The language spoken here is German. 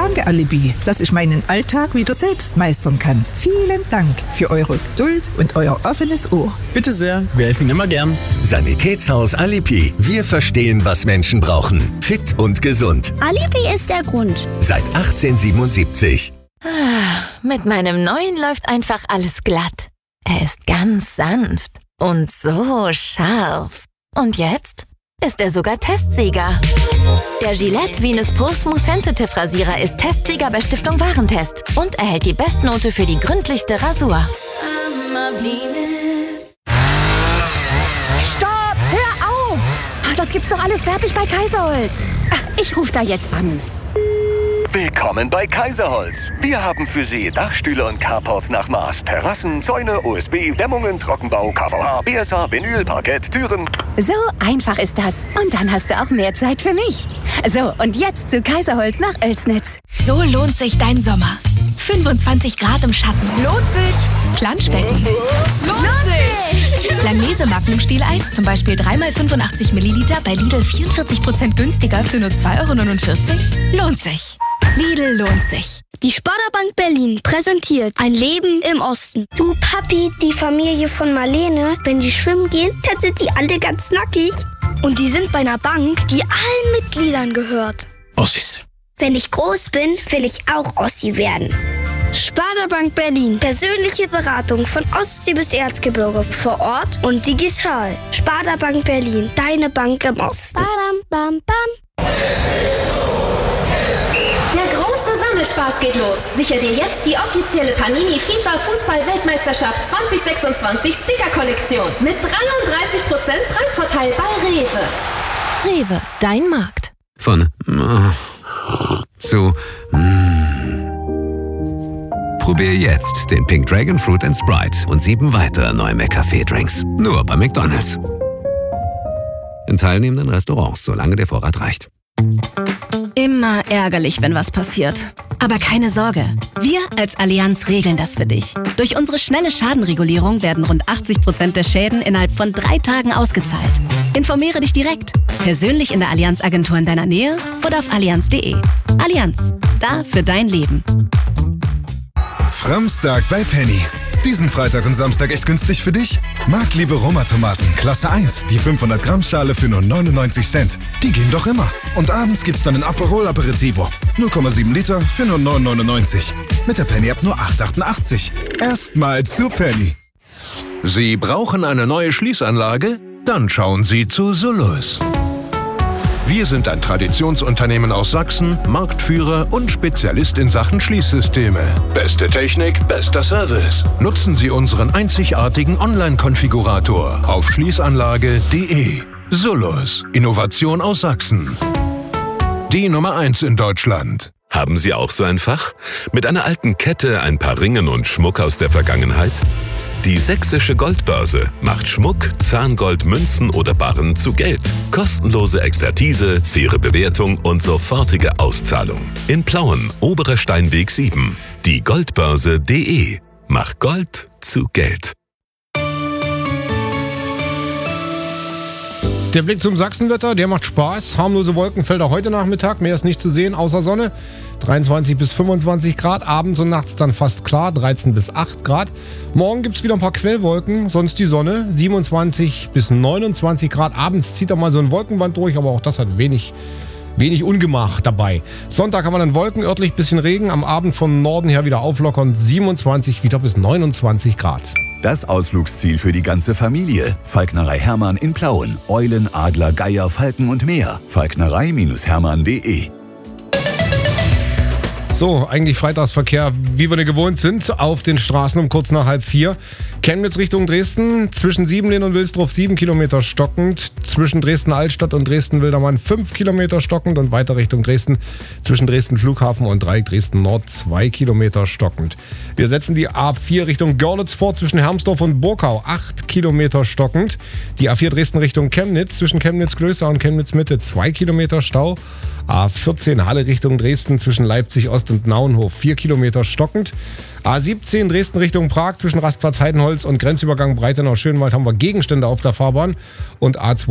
Danke, Alibi, dass ich meinen Alltag wieder selbst meistern kann. Vielen Dank für eure Geduld und euer offenes Ohr. Bitte sehr, wir helfen Ihnen immer gern. Sanitätshaus Alibi. Wir verstehen, was Menschen brauchen. Fit und gesund. Alibi ist der Grund. Seit 1877. Mit meinem neuen läuft einfach alles glatt. Er ist ganz sanft und so scharf. Und jetzt ist er sogar Testsieger. Der Gillette Venus Pro Smooth Sensitive Rasierer ist Testsieger bei Stiftung Warentest und erhält die Bestnote für die gründlichste Rasur. Stopp! Hör auf! Das gibt's doch alles fertig bei Kaiserholz. Ich rufe da jetzt an. Willkommen bei Kaiserholz. Wir haben für Sie Dachstühle und Carports nach Maß, Terrassen, Zäune, OSB, Dämmungen, Trockenbau, KVH, BSH, Vinyl, Parkett, Türen. So einfach ist das. Und dann hast du auch mehr Zeit für mich. So, und jetzt zu Kaiserholz nach Oelsnitz. So lohnt sich dein Sommer. 25 Grad im Schatten. Lohnt sich. Planschbecken. Lohnt sich. Langnese Magnum-Stieleis, zum Beispiel 3x85 Milliliter bei Lidl 44% günstiger für nur 2,49 €. Lohnt sich. Lidl lohnt sich. Die Sparda-Bank Berlin präsentiert ein Leben im Osten. Du Papi, die Familie von Marlene, wenn die schwimmen gehen, dann sind die alle ganz nackig. Und die sind bei einer Bank, die allen Mitgliedern gehört. Ossis. Wenn ich groß bin, will ich auch Ossi werden. Sparda-Bank Berlin. Persönliche Beratung von Ostsee bis Erzgebirge. Vor Ort und digital. Sparda-Bank Berlin. Deine Bank im Osten. Badam, bam, bam. Der große Sammelspaß geht los. Sicher dir jetzt die offizielle Panini FIFA Fußball-Weltmeisterschaft 2026 Sticker-Kollektion. Mit 33% Preisvorteil bei Rewe. Rewe, dein Markt. Von zu Probier jetzt den Pink Dragon Fruit & Sprite und 7 weitere neue McCafé-Drinks. Nur bei McDonald's. In teilnehmenden Restaurants, solange der Vorrat reicht. Immer ärgerlich, wenn was passiert. Aber keine Sorge, wir als Allianz regeln das für dich. Durch unsere schnelle Schadenregulierung werden rund 80% der Schäden innerhalb von 3 Tagen ausgezahlt. Informiere dich direkt, persönlich in der Allianz-Agentur in deiner Nähe oder auf allianz.de. Allianz, da für dein Leben. Framstag bei Penny. Diesen Freitag und Samstag echt günstig für dich? Marktliebe Roma-Tomaten, Klasse 1, die 500 Gramm Schale für nur 99 Cent. Die gehen doch immer. Und abends gibt's dann ein Aperol Aperitivo. 0,7 Liter für nur 9,99. Mit der Penny-App nur 8,88. Erstmal zu Penny. Sie brauchen eine neue Schließanlage? Dann schauen Sie zu Solus. Wir sind ein Traditionsunternehmen aus Sachsen, Marktführer und Spezialist in Sachen Schließsysteme. Beste Technik, bester Service. Nutzen Sie unseren einzigartigen Online-Konfigurator auf schließanlage.de. Solus, Innovation aus Sachsen. Die Nummer 1 in Deutschland. Haben Sie auch so ein Fach? Mit einer alten Kette, ein paar Ringen und Schmuck aus der Vergangenheit? Die Sächsische Goldbörse macht Schmuck, Zahngold, Münzen oder Barren zu Geld. Kostenlose Expertise, faire Bewertung und sofortige Auszahlung. In Plauen, Oberer Steinweg 7. Die Goldbörse.de. Macht Gold zu Geld. Der Blick zum Sachsenwetter, der macht Spaß. Harmlose Wolkenfelder heute Nachmittag, mehr ist nicht zu sehen, außer Sonne. 23 bis 25 Grad, abends und nachts dann fast klar, 13 bis 8 Grad. Morgen gibt es wieder ein paar Quellwolken, sonst die Sonne, 27 bis 29 Grad. Abends zieht da mal so ein Wolkenband durch, aber auch das hat wenig Ungemach dabei. Sonntag haben wir dann Wolken, örtlich bisschen Regen, am Abend von Norden her wieder auflockern, 27 wieder bis 29 Grad. Das Ausflugsziel für die ganze Familie. Falknerei Hermann in Plauen. Eulen, Adler, Geier, Falken und mehr. Falknerei-hermann.de. So, eigentlich Freitagsverkehr, wie wir den gewohnt sind, auf den Straßen um kurz nach 3:30. Chemnitz Richtung Dresden, zwischen Siebenlehn und Wilsdruff 7 Kilometer stockend, zwischen Dresden-Altstadt und Dresden-Wildermann 5 Kilometer stockend und weiter Richtung Dresden, zwischen Dresden-Flughafen und Dreieck Dresden-Nord 2 Kilometer stockend. Wir setzen die A4 Richtung Görlitz fort, zwischen Hermsdorf und Burkau 8 Kilometer stockend, die A4 Dresden Richtung Chemnitz, zwischen Chemnitz-Klöster und Chemnitz-Mitte 2 Kilometer Stau, A14 Halle Richtung Dresden zwischen Leipzig-Ost und Nauenhof 4 Kilometer stockend. A17 Dresden Richtung Prag zwischen Rastplatz Heidenholz und Grenzübergang Breitenau-Schönwald haben wir Gegenstände auf der Fahrbahn. Und A2